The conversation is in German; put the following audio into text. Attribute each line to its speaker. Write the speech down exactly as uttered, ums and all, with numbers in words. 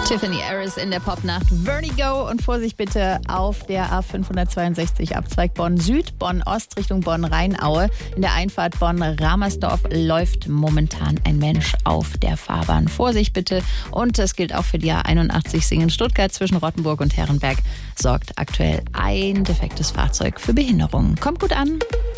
Speaker 1: Tiffany Harris in der Popnacht Vertigo und Vorsicht bitte auf der A fünfhundertzweiundsechzig Abzweig Bonn Süd, Bonn Ost Richtung Bonn Rheinaue. In der Einfahrt Bonn-Ramersdorf läuft momentan ein Mensch auf der Fahrbahn. Vorsicht bitte, und das gilt auch für die A einundachtzig Singen-Stuttgart zwischen Rottenburg und Herrenberg. Sorgt aktuell ein defektes Fahrzeug für Behinderungen. Kommt gut an.